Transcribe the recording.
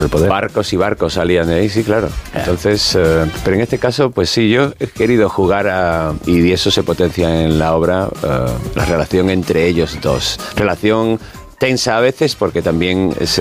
el poder. Barcos y barcos salían de ahí, sí, claro. Entonces, pero en este caso, pues sí, yo he querido jugar y eso se potencia en la obra, la relación entre ellos dos. Relación tensa a veces, porque también